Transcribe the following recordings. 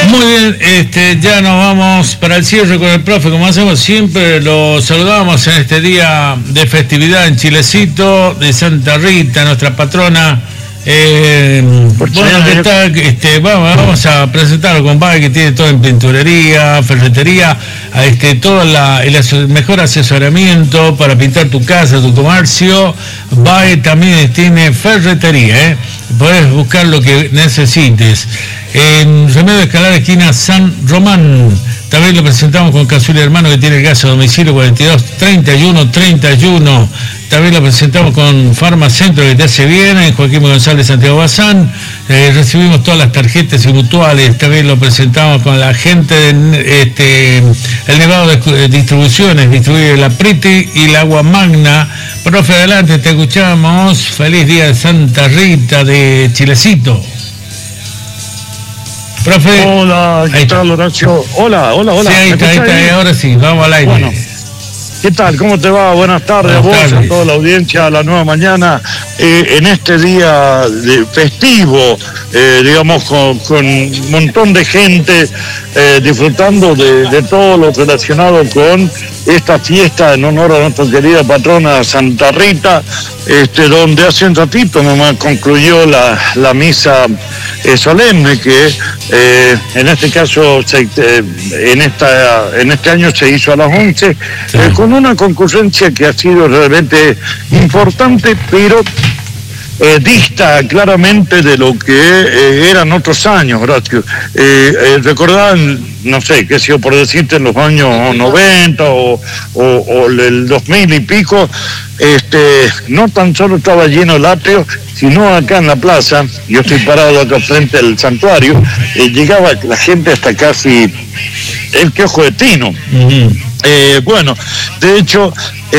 Muy bien, ya nos vamos para el cierre con el profe, como hacemos siempre, lo saludamos en este día de festividad en Chilecito, de Santa Rita, nuestra patrona. Bueno, ¿qué tal? Vamos a presentar al compadre que tiene todo en pinturería, ferretería, todo el mejor asesoramiento para pintar tu casa, tu comercio. BAE también tiene ferretería, puedes buscar lo que necesites. En Remedio Escalar, esquina San Román. También lo presentamos con Casual Hermano, que tiene el gas a domicilio 42 31 31. También lo presentamos con Farmacentro, que te hace bien, en Joaquín González, Santiago Bazán. Recibimos todas las tarjetas y mutuales. También lo presentamos con la gente de el Nevado de Distribuciones, distribuye la Priti y la Agua Magna. Profe, adelante, te escuchamos. Feliz día de Santa Rita de Chilecito. Profe. Hola, ¿qué tal, Horacio? Hola. Sí, ahí está, ahora sí, vamos al aire. Bueno, ¿qué tal? ¿Cómo te va? Buenas tardes a vos, a toda la audiencia, a la nueva mañana, en este día festivo, digamos, con un montón de gente disfrutando de todo lo relacionado con esta fiesta en honor a nuestra querida patrona Santa Rita, donde hace un ratito nomás concluyó la misa solemne que en este caso en este año se hizo a las 11, con una concurrencia que ha sido realmente importante, pero dista claramente de lo que eran otros años, Horacio. Recordaban, no sé, qué sé yo, por decirte, en los años 90 o el 2000 y pico, no tan solo estaba lleno el atrio, sino acá en la plaza, yo estoy parado acá frente al santuario, llegaba la gente hasta casi el Quiojo de Tino. Uh-huh. Bueno, de hecho,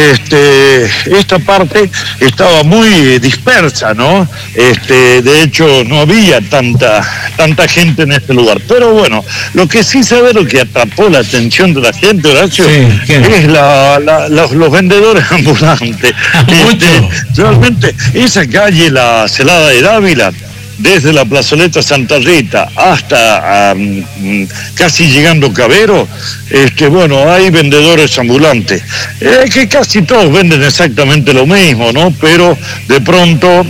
esta parte estaba muy dispersa, ¿no? De hecho, no había tanta gente en este lugar. Pero bueno, lo que sí sabe, lo que atrapó la atención de la gente, Horacio, es los vendedores ambulantes. Realmente, esa calle, la Celada de Dávila, desde la plazoleta Santa Rita hasta casi llegando a Cabero, bueno, hay vendedores ambulantes, que casi todos venden exactamente lo mismo, ¿no? Pero de pronto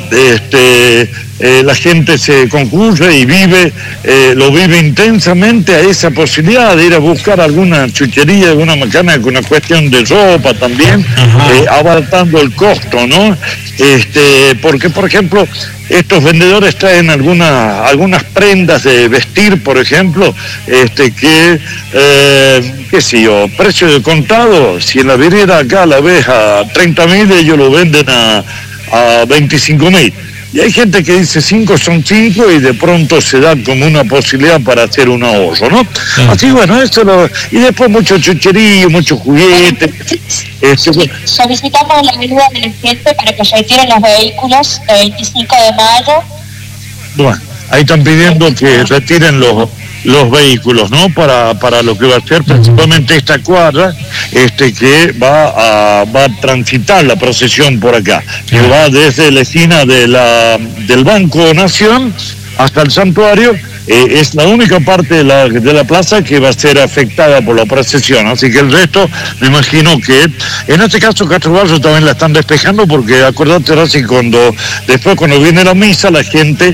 la gente se concurre y lo vive intensamente a esa posibilidad de ir a buscar alguna chuchería, alguna macana, alguna cuestión de ropa también, abaratando el costo, ¿no? Porque, por ejemplo, estos vendedores traen algunas prendas de vestir, por ejemplo, qué sé yo, precio de contado, si en la vereda acá la ves a 30.000, ellos lo venden a 25.000. Y hay gente que dice 5 son 5 y de pronto se da como una posibilidad para hacer un ahorro, ¿no? Así, bueno, y después mucho chucherío, mucho juguete. Solicitamos la ayuda de la gente para que retiren los vehículos el 25 de mayo. Bueno, ahí están pidiendo que retiren los vehículos, ¿no? Para lo que va a ser principalmente esta cuadra, que va a transitar la procesión por acá, que va desde la esquina del Banco Nación hasta el santuario. Es la única parte de la plaza que va a ser afectada por la procesión, así que el resto me imagino que en este caso Castro Barrio también la están despejando, porque acordate, Rossi, después cuando viene la misa la gente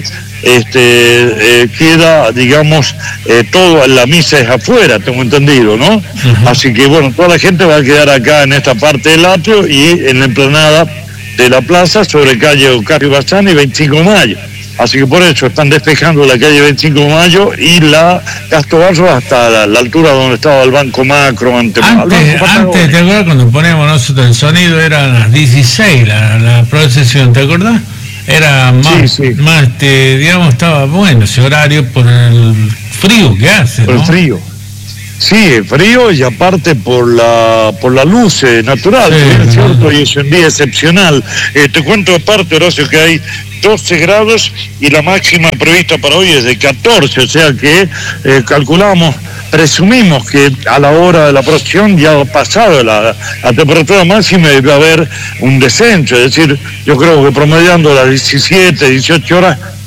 queda, digamos, toda la misa es afuera, tengo entendido, ¿no? Uh-huh. Así que bueno, toda la gente va a quedar acá en esta parte del atrio y en la explanada de la plaza sobre calle Ocario Bazán y 25 de Mayo. Así que por eso están despejando la calle 25 de Mayo y la Castro Barro hasta la altura donde estaba el Banco Macro. Antes, ¿te acuerdas cuando poníamos nosotros el sonido? Era las 16 la procesión, ¿te acordás? Era más, digamos, estaba bueno ese horario por el frío que hace, ¿no? Por el frío. Sí, frío y aparte por la luz natural, es cierto, y es un día excepcional. Te cuento aparte, Horacio, que hay 12 grados y la máxima prevista para hoy es de 14, o sea que presumimos que a la hora de la procesión ya ha pasado la temperatura máxima y va a haber un descenso, es decir, yo creo que promediando las 17, 18 horas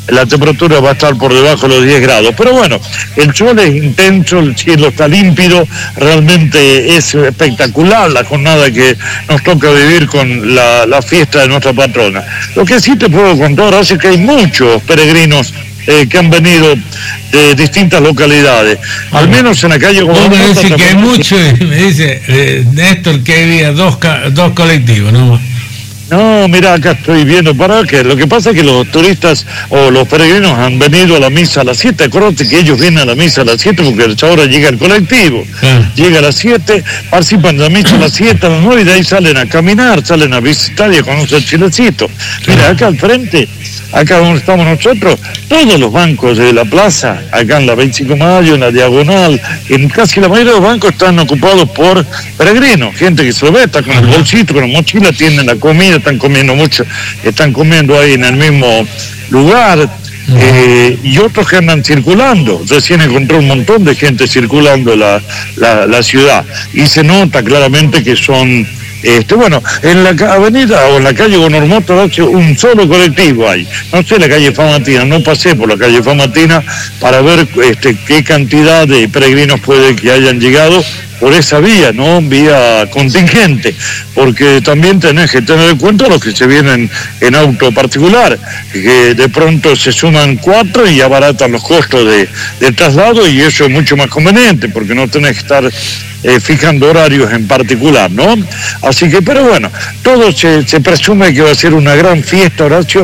la temperatura va a estar por debajo de los 10 grados. Pero bueno, el sol es intenso, el cielo está límpido, realmente es espectacular la jornada que nos toca vivir con la fiesta de nuestra patrona. Lo que sí te puedo contar es que hay muchos peregrinos que han venido de distintas localidades, al menos en la calle Gobernador. Me dice que hay mucho, y me dice Néstor que había dos colectivos, ¿no? No, mira, acá estoy viendo para que lo que pasa es que los turistas o los peregrinos han venido a la misa a las 7. Acuérdate que ellos vienen a la misa a las 7 porque ahora llega el colectivo. Llega a las 7, participan de la misa a las 7, a las 9 y de ahí salen a caminar, salen a visitar y a conocer Chilecito. Mira, acá al frente, acá donde estamos nosotros, todos los bancos de la plaza, acá en la 25 de Mayo, en la Diagonal, en casi la mayoría de los bancos están ocupados por peregrinos, gente que se lo ve, está con el bolsito, con la mochila, tienen la comida, están comiendo mucho, están comiendo ahí en el mismo lugar, y otros que andan circulando. Recién encontré un montón de gente circulando la ciudad, y se nota claramente que son... bueno, en la avenida o en la calle Bonormoto un solo colectivo hay. No sé la calle Famatina, no pasé por la calle Famatina para ver qué cantidad de peregrinos puede que hayan llegado por esa vía, ¿no? Vía contingente, porque también tenés que tener en cuenta los que se vienen en auto particular, que de pronto se suman 4 y abaratan los costos de traslado, y eso es mucho más conveniente, porque no tenés que estar fijando horarios en particular, ¿no? Así que, pero bueno, todo se presume que va a ser una gran fiesta, Horacio.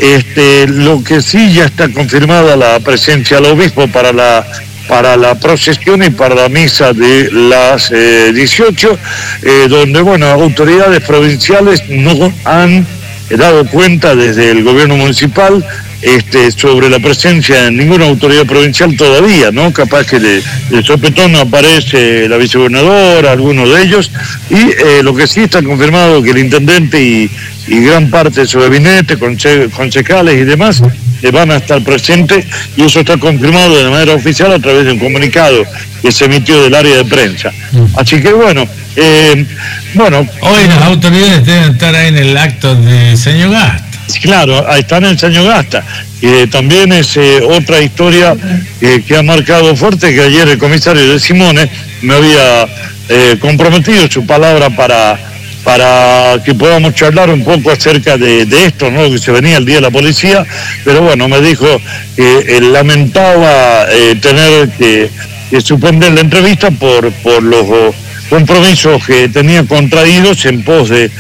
Lo que sí ya está confirmada la presencia del obispo para la procesión y para la misa de las 18, donde, bueno, autoridades provinciales no han dado cuenta desde el gobierno municipal sobre la presencia de ninguna autoridad provincial todavía, ¿no? Capaz que de sopetón aparece la vicegobernadora, alguno de ellos, y lo que sí está confirmado que el intendente y gran parte de su gabinete, concejales y demás, van a estar presentes, y eso está confirmado de manera oficial a través de un comunicado que se emitió del área de prensa. Así que bueno, hoy las autoridades deben estar ahí en el acto de Sañogasta. Claro, están en Sañogasta. También es otra historia que ha marcado fuerte, que ayer el comisario de Simone me había comprometido su palabra para que podamos charlar un poco acerca de esto, ¿no? Que se venía el Día de la Policía, pero bueno, me dijo que lamentaba tener que suspender la entrevista por los compromisos que tenía contraídos en pos de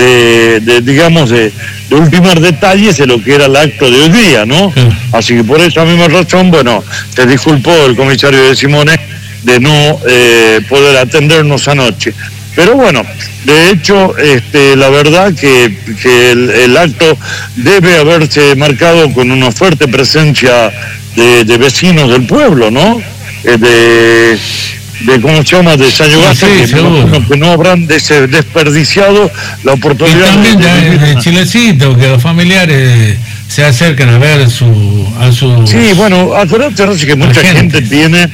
ultimar detalles de lo que era el acto de hoy día, ¿no? Así que por esa misma razón, bueno, te disculpó el comisario de Simone de no poder atendernos anoche. Pero bueno, de hecho, la verdad que el acto debe haberse marcado con una fuerte presencia de vecinos del pueblo, ¿no? ¿Cómo se llama? De Sañogasta, que no habrán desperdiciado la oportunidad. Y también de Chilecito, que los familiares se acercan a ver a su... Sí, bueno, acuérdate, Rosy, que mucha gente tiene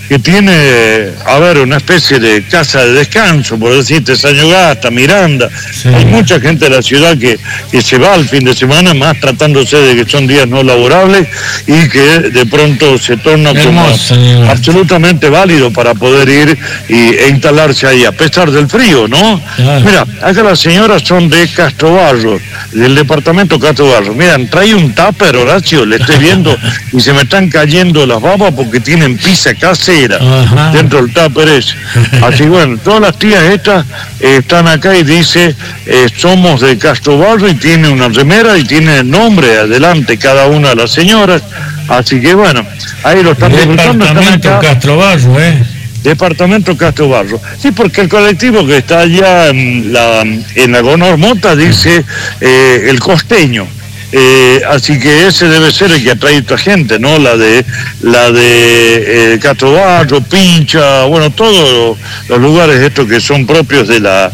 una especie de casa de descanso, por decirte, Sañogasta, Miranda. Sí. Hay mucha gente de la ciudad que se va al fin de semana, más tratándose de que son días no laborables, y que de pronto se torna como absolutamente válido para poder ir e instalarse ahí, a pesar del frío, ¿no? Claro. Mira, acá las señoras son de Castrobarro, del departamento Castrobarro. Miran, trae un tupper, Horacio, le estoy viendo, y se me están cayendo las babas porque tienen pizza casera dentro del tupper ese. Así bueno, todas las tías estas están acá y dice somos de Castrobarro, y tiene una remera y tiene el nombre adelante cada una de las señoras. Así que bueno, ahí lo están disfrutando. Departamento Castrobarro, Departamento Castrobarro. Sí, porque el colectivo que está allá en la Bonormoto dice el costeño. Así que ese debe ser el que atrae a esta gente, ¿no? La de Castrobarro, Pincha, bueno, todos los lugares estos que son propios de la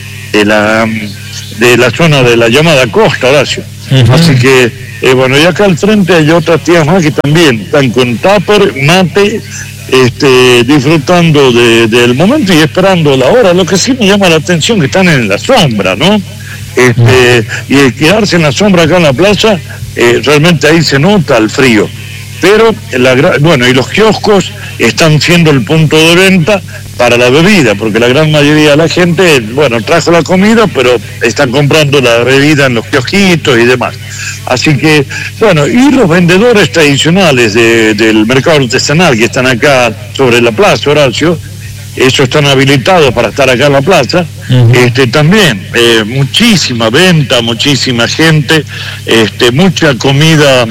zona de la llamada costa, Horacio. Así que, bueno, y acá al frente hay otras tías más que también están con tupper, mate, disfrutando del momento y esperando la hora. Lo que sí me llama la atención que están en la sombra, ¿no? y quedarse en la sombra acá en la playa, realmente ahí se nota el frío. Pero, y los kioscos están siendo el punto de venta para la bebida, porque la gran mayoría de la gente, trajo la comida, pero están comprando la bebida en los kiosquitos y demás. Así que, y los vendedores tradicionales del mercado artesanal que están acá sobre la plaza, Horacio, ellos están habilitados para estar acá en la plaza. También muchísima venta, muchísima gente, mucha comida,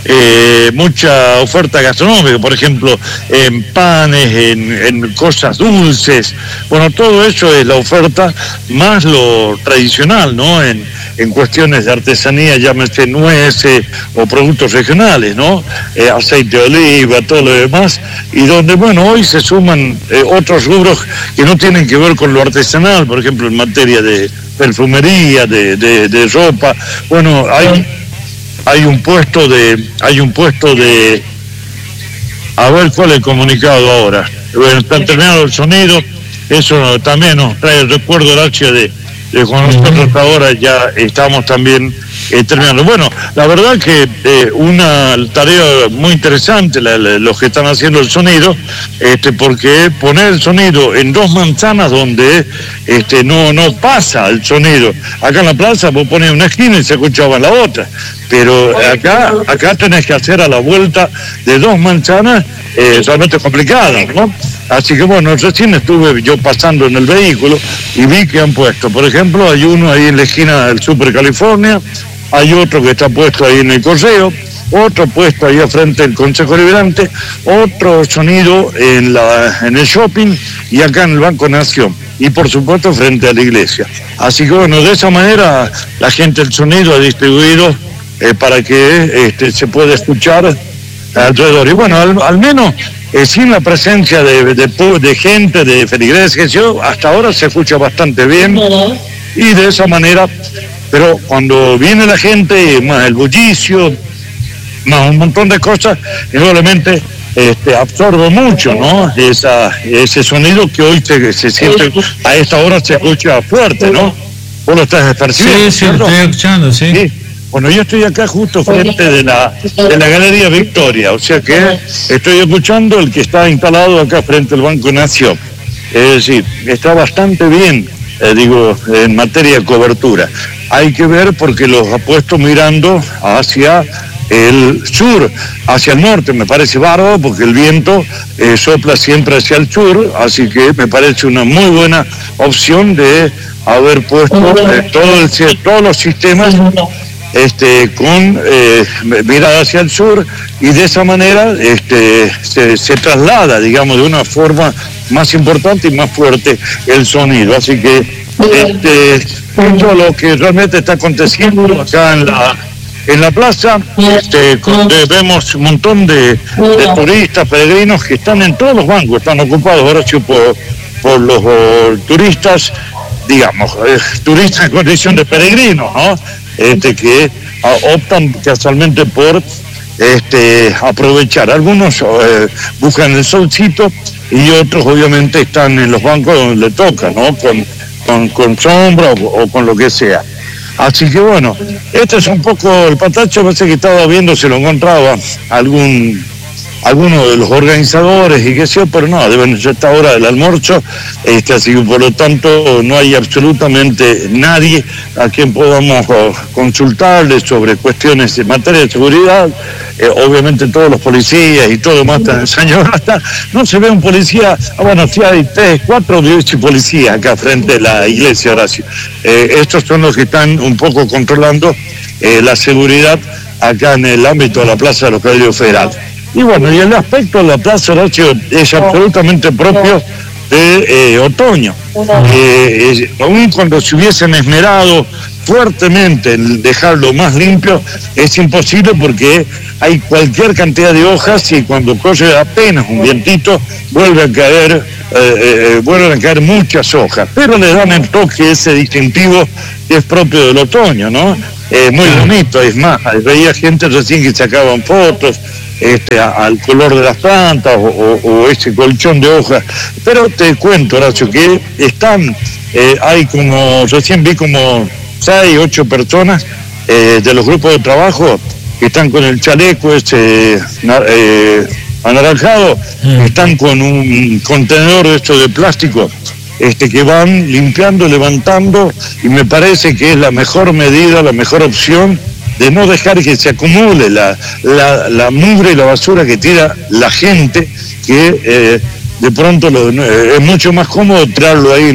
mucha oferta gastronómica, por ejemplo, en panes, en cosas dulces. Todo eso es la oferta, más lo tradicional, ¿no? En cuestiones de artesanía, llámese nueces o productos regionales, ¿no? Aceite de oliva, todo lo demás, y donde, hoy se suman otros rubros que no tienen que ver con lo artesanal, por ejemplo, en materia de perfumería, de ropa. Hay un puesto de a ver cuál es el comunicado ahora. Está terminado el sonido, eso también nos trae el recuerdo, Horacio, de cuando nosotros ahora ya estamos también terminando. La verdad que una tarea muy interesante los que están haciendo el sonido, porque poner el sonido en dos manzanas donde no pasa el sonido. Acá en la plaza vos pones una esquina y se escuchaba en la otra, pero acá tenés que hacer a la vuelta de dos manzanas realmente complicadas, ¿no? Así que recién estuve yo pasando en el vehículo y vi que han puesto, por ejemplo, hay uno ahí en la esquina del Super California, hay otro que está puesto ahí en el Correo, otro puesto ahí frente del Consejo Liberante, otro sonido en el shopping y acá en el Banco Nación, y por supuesto frente a la iglesia. Así que de esa manera la gente el sonido ha distribuido para que se pueda escuchar alrededor. Y al menos sin la presencia de gente, de feligreses, hasta ahora se escucha bastante bien, y de esa manera, pero cuando viene la gente, más el bullicio, más un montón de cosas, indudablemente absorbe mucho, ¿no? Ese sonido que hoy se siente, a esta hora se escucha fuerte, ¿no? ¿Vos lo estás percibiendo? Sí, lo estoy escuchando, sí. Yo estoy acá justo frente de la Galería Victoria, o sea que estoy escuchando el que está instalado acá frente al Banco Nación. Es decir, está bastante bien, en materia de cobertura. Hay que ver porque los ha puesto mirando hacia el sur, hacia el norte. Me parece bárbaro porque el viento sopla siempre hacia el sur, así que me parece una muy buena opción de haber puesto todos los sistemas con mirada hacia el sur, y de esa manera se traslada, digamos, de una forma más importante y más fuerte el sonido. Así que esto es lo que realmente está aconteciendo acá en la plaza. Vemos un montón de turistas, peregrinos que están en todos los bancos, están ocupados, Horacio, por los turistas, digamos, turistas en condición de peregrinos, ¿no? Que optan casualmente por aprovechar. Algunos buscan el solcito y otros obviamente están en los bancos donde le toca, ¿no? Con sombra o con lo que sea. Así que este es un poco el patacho. Parece que estaba viendo, se lo encontraba alguno de los organizadores y qué sé yo, pero no, deben ser esta hora del almuerzo, así que por lo tanto no hay absolutamente nadie a quien podamos consultarle sobre cuestiones en materia de seguridad. Obviamente todos los policías y todo más están ensañados. No se ve un policía, sí hay 3, 4 policías acá frente a la iglesia, Horacio. Estos son los que están un poco controlando la seguridad acá en el ámbito de la Plaza de los Caballeros Federal. Y y el aspecto de la Plaza, Horacio, es absolutamente propio de otoño. Aún cuando se hubiesen esmerado fuertemente en dejarlo más limpio, es imposible porque hay cualquier cantidad de hojas y cuando corre apenas un vientito vuelven a caer muchas hojas, pero le dan el toque ese distintivo que es propio del otoño, ¿no? Muy bonito. Es más, veía gente recién que sacaban fotos al color de las plantas o ese colchón de hojas. Pero te cuento, Horacio, que están, hay como, recién vi como 6, 8 personas de los grupos de trabajo que están con el chaleco anaranjado, están con un contenedor de esto de plástico, que van limpiando, levantando, y me parece que es la mejor medida, la mejor opción de no dejar que se acumule la mugre y la basura que tira la gente, que de pronto es mucho más cómodo tirarlo ahí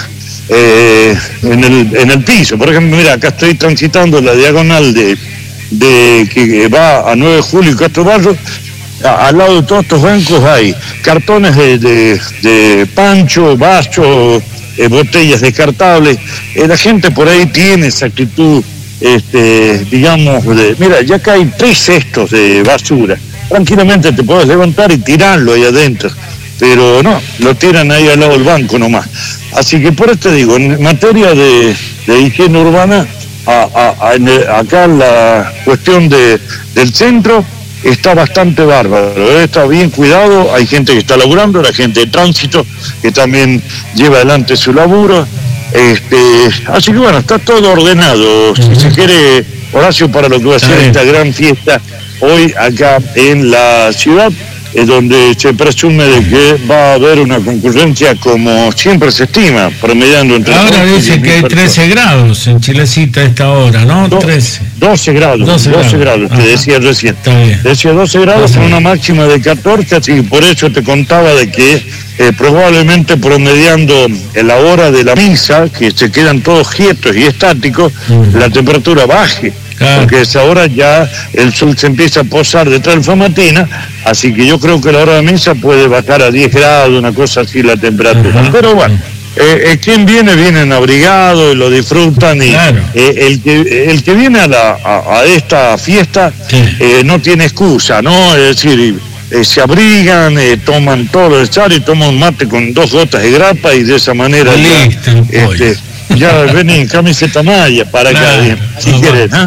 en el piso. Por ejemplo, mira, acá estoy transitando la diagonal de que va a 9 de julio y Castro Barros. Al lado de todos estos bancos hay cartones de pancho, vasos, botellas descartables. La gente por ahí tiene esa actitud, digamos, mira, ya acá hay 3 cestos de basura. Tranquilamente te puedes levantar y tirarlo ahí adentro, pero no, lo tiran ahí al lado del banco nomás. Así que por eso te digo, en materia de higiene urbana, acá la cuestión del centro está bastante bárbaro, está bien cuidado, hay gente que está laburando, la gente de tránsito que también lleva adelante su laburo, así que bueno, está todo ordenado, si se quiere, Horacio, para lo que va a ser esta gran fiesta hoy acá en la ciudad, donde se presume de que va a haber una concurrencia como siempre se estima, promediando entre... Ahora dicen que hay 13 grados en Chilecito a esta hora, ¿no? 12 grados, te decía recién. Decía 12 grados con una máxima de 14, así que por eso te contaba de que probablemente promediando en la hora de la misa, que se quedan todos quietos y estáticos, la temperatura baje. Porque a esa hora ya el sol se empieza a posar detrás del Famatina, así que yo creo que a la hora de misa puede bajar a 10 grados, una cosa así la temperatura. Pero bueno, quien vienen abrigados y lo disfrutan, y claro, el que viene a esta fiesta no tiene excusa, ¿no? Es decir, se abrigan, toman todo lo necesario, toman un mate con 2 gotas de grapa, y de esa manera ya ven en camiseta malla para acá, si quieren, ¿no?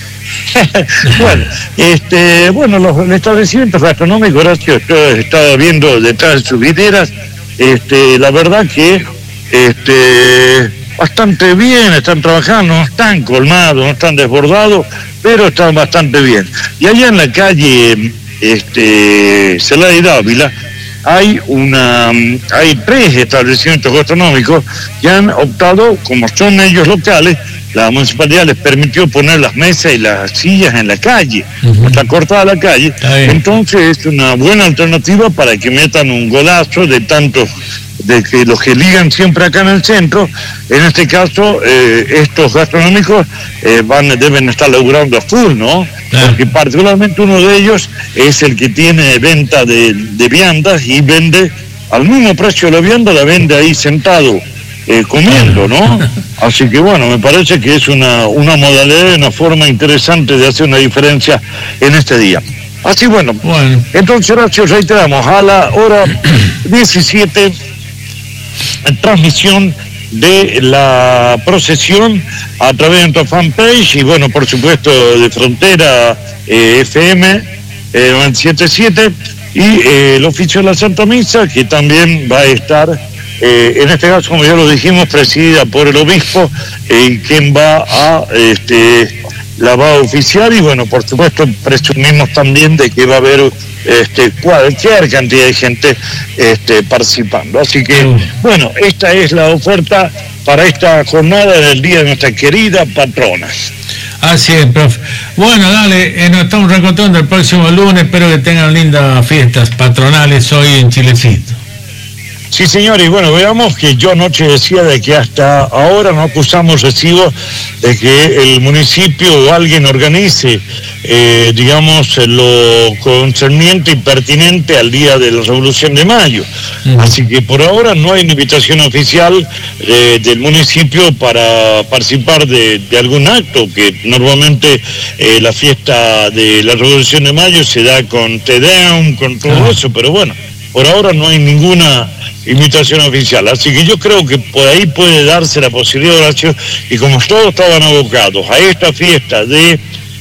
Bueno, los establecimientos gastronómicos, Horacio, estaba viendo detrás de sus videras, la verdad que bastante bien, están trabajando, no están colmados, no están desbordados, pero están bastante bien. Y allá en la calle Celada y Dávila hay 3 establecimientos gastronómicos que han optado, como son ellos locales, la municipalidad les permitió poner las mesas y las sillas en la calle, está cortada la calle, entonces es una buena alternativa para que metan un golazo de tantos, de que los que ligan siempre acá en el centro. En este caso, estos gastronómicos deben estar laburando a full, ¿no? Porque particularmente uno de ellos es el que tiene venta de viandas, y vende al mismo precio de la vianda, la vende ahí sentado, comiendo, ¿no? Así que bueno, me parece que es una modalidad, una forma interesante de hacer una diferencia en este día. Así bueno. Entonces, Horacio, reiteramos, a la hora 17, transmisión de la procesión a través de nuestra fanpage, y bueno, por supuesto de Frontera FM 977, y el oficio de la Santa Misa, que también va a estar, en este caso, como ya lo dijimos, presidida por el obispo, quien la va a oficiar, y bueno, por supuesto presumimos también de que va a haber cualquier cantidad de gente participando. Así que, bueno, esta es la oferta para esta jornada del Día de nuestra querida patrona. Así es, profe. Bueno, dale, nos estamos reencontrando el próximo lunes. Espero que tengan lindas fiestas patronales hoy en Chilecito. Sí, señores, bueno, veamos que yo anoche decía de que hasta ahora no acusamos recibo de que el municipio o alguien organice, digamos, lo concerniente y pertinente al Día de la Revolución de Mayo. Así que por ahora no hay una invitación oficial del municipio para participar de algún acto, que normalmente la fiesta de la Revolución de Mayo se da con Te Deum, con todo eso, pero bueno, por ahora no hay ninguna invitación oficial, así que yo creo que por ahí puede darse la posibilidad, Horacio, y como todos estaban abocados a esta fiesta de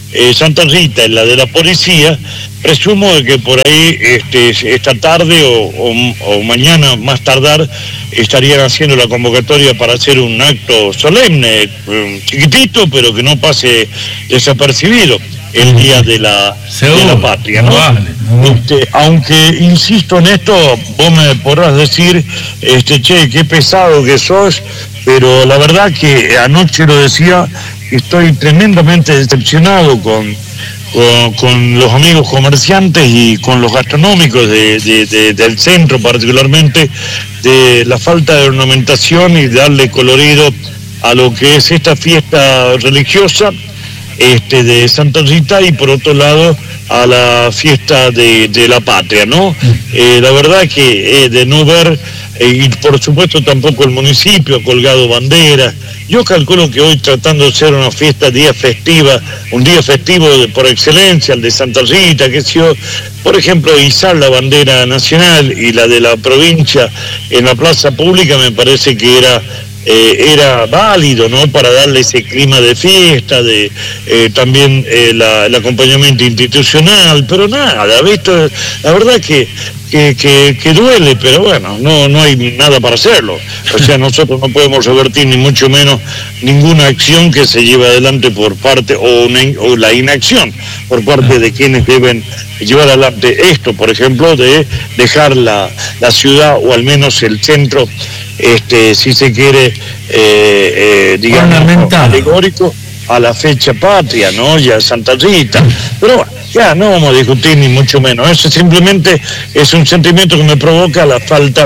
Santa Rita y la de la policía, presumo de que por ahí esta tarde o mañana más tardar estarían haciendo la convocatoria para hacer un acto solemne, chiquitito, pero que no pase desapercibido el día de la patria, ¿no? Vale. Aunque insisto en esto, vos me podrás decir, che, qué pesado que sos, pero la verdad que anoche lo decía, estoy tremendamente decepcionado con los amigos comerciantes y con los gastronómicos del centro particularmente, de la falta de ornamentación y darle colorido a lo que es esta fiesta religiosa de Santa Rita, y por otro lado a la fiesta de la patria, ¿no? La verdad que de no ver, y por supuesto tampoco el municipio ha colgado banderas. Yo calculo que hoy, tratando de ser una fiesta, un día festivo por excelencia, el de Santa Rita, que si yo, por ejemplo, izar la bandera nacional y la de la provincia en la plaza pública, me parece que era válido, ¿no? Para darle ese clima de fiesta, también el acompañamiento institucional, pero nada, ¿visto? La verdad que duele, pero bueno, no hay nada para hacerlo. O sea, nosotros no podemos revertir ni mucho menos ninguna acción que se lleve adelante por parte, o la inacción por parte de quienes deben llevar adelante esto, por ejemplo, de dejar la ciudad, o al menos el centro, si se quiere, digamos, alegórico a la fecha patria, ¿no? Ya Santa Rita. Pero bueno, ya no vamos a discutir ni mucho menos. Eso simplemente es un sentimiento que me provoca la falta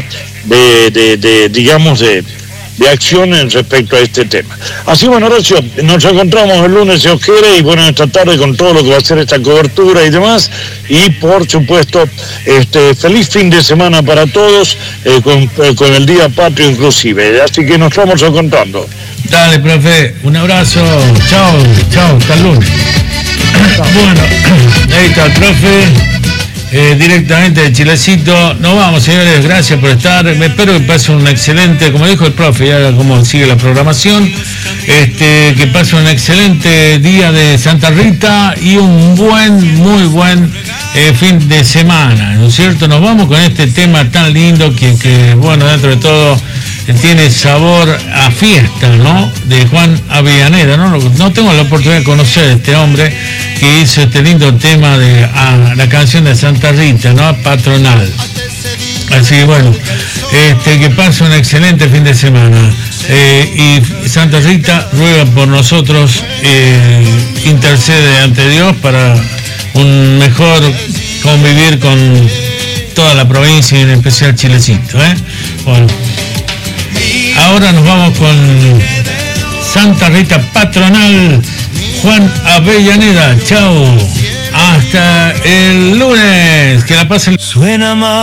de acciones respecto a este tema. Así, bueno, Horacio, nos encontramos el lunes si os quiere, y bueno, esta tarde con todo lo que va a ser esta cobertura y demás, y por supuesto, feliz fin de semana para todos, con el Día Patrio inclusive, así que nos estamos encontrando. Dale, profe, un abrazo, chao, hasta el lunes. Bueno, ahí está el profe. Directamente de Chilecito. Nos vamos, señores, gracias por estar. Me espero que pase un excelente, como dijo el profe, ya como sigue la programación, que pase un excelente día de Santa Rita y un muy buen fin de semana, ¿no es cierto? Nos vamos con este tema tan lindo que bueno, dentro de todo tiene sabor a fiesta, ¿no? De Juan Avellaneda, ¿no? No tengo la oportunidad de conocer a este hombre que hizo este lindo tema de la canción de Santa Rita, ¿no? Patronal. Así que bueno, que pase un excelente fin de semana. Y Santa Rita ruega por nosotros, intercede ante Dios para un mejor convivir con toda la provincia y en especial Chilecito, Bueno. Ahora nos vamos con Santa Rita Patronal, Juan Avellaneda. Chao. Hasta el lunes. Que la pasen. Suena más.